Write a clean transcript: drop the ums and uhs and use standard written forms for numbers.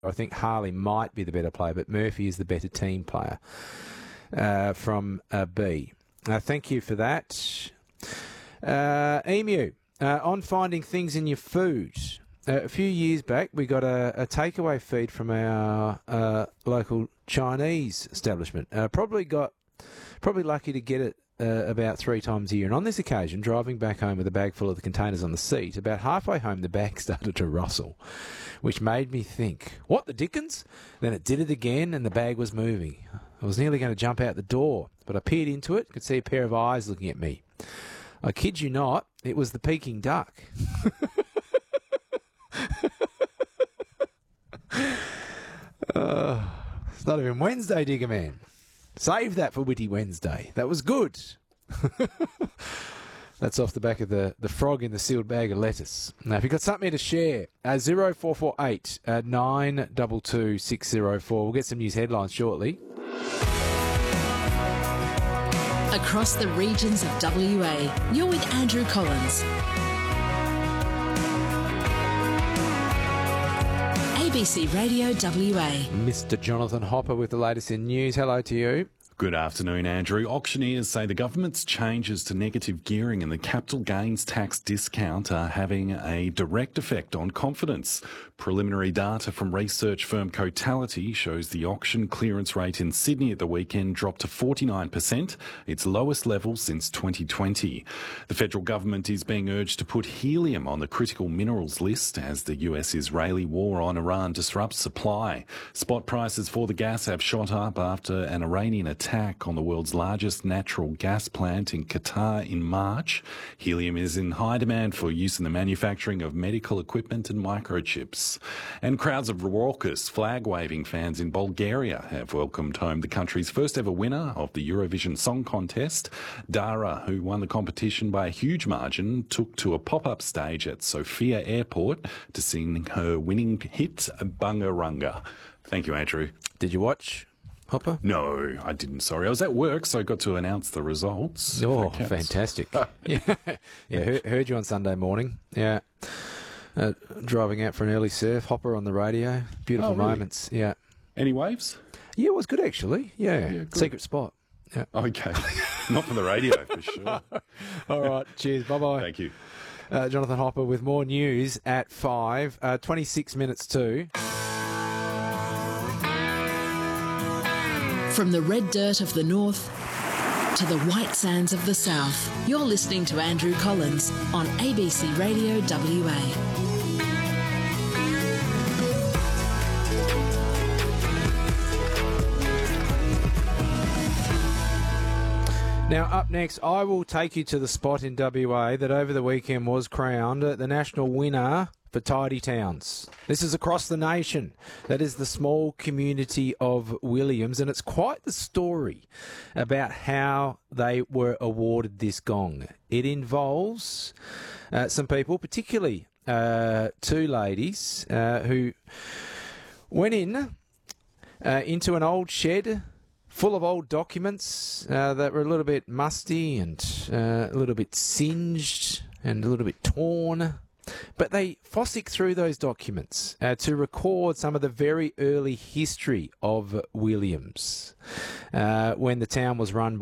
I think Harley might be the better player, but Murphy is the better team player from B. Thank you for that. Emu, on finding things in your food. A few years back, we got a takeaway feed from our local Chinese establishment. Probably lucky to get it about 3 times a year. And on this occasion, driving back home with a bag full of the containers on the seat, about halfway home, the bag started to rustle, which made me think, what the dickens? Then it did it again, and the bag was moving. I was nearly going to jump out the door, but I peered into it, could see a pair of eyes looking at me. I kid you not, it was the Peking duck. It's not even Wednesday, Digger Man. Save that for Witty Wednesday. That was good. That's off the back of the frog in the sealed bag of lettuce. Now, if you've got something to share, 0448 922 604. We'll get some news headlines shortly. Across the regions of WA, you're with Andrew Collins. ABC Radio WA. Mr. Jonathan Hopper with the latest in news. Hello to you. Good afternoon, Andrew. Auctioneers say the government's changes to negative gearing and the capital gains tax discount are having a direct effect on confidence. Preliminary data from research firm Cotality shows the auction clearance rate in Sydney at the weekend dropped to 49%, its lowest level since 2020. The federal government is being urged to put helium on the critical minerals list as the US-Israeli war on Iran disrupts supply. Spot prices for the gas have shot up after an Iranian attack on the world's largest natural gas plant in Qatar in March. Helium is in high demand for use in the manufacturing of medical equipment and microchips. And crowds of raucous, flag-waving fans in Bulgaria have welcomed home the country's first ever winner of the Eurovision Song Contest. Dara, who won the competition by a huge margin, took to a pop-up stage at Sofia Airport to sing her winning hit, Bungarunga. Thank you, Andrew. Did you watch, Hopper? No, I didn't, sorry. I was at work, so I got to announce the results. Oh, fantastic. Heard you on Sunday morning. Yeah. Driving out for an early surf, Hopper on the radio. Beautiful moments. Yeah. Any waves? Yeah, it was good, actually. Yeah. Secret spot. Yeah. Okay. Not for the radio, for sure. All right. Cheers. Bye-bye. Thank you. Jonathan Hopper with more news at 5. 26 minutes to... From the red dirt of the north to the white sands of the south, you're listening to Andrew Collins on ABC Radio WA. Now, up next, I will take you to the spot in WA that over the weekend was crowned the national winner for Tidy Towns. This is across the nation. That is the small community of Williams, and it's quite the story about how they were awarded this gong. It involves some people, particularly 2 ladies who went into an old shed full of old documents that were a little bit musty and a little bit singed and a little bit torn. But they fossick through those documents to record some of the very early history of Williams when the town was run